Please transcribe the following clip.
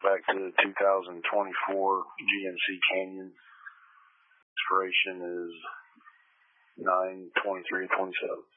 back to the 2024 GMC Canyon. Expiration is 9/23/27.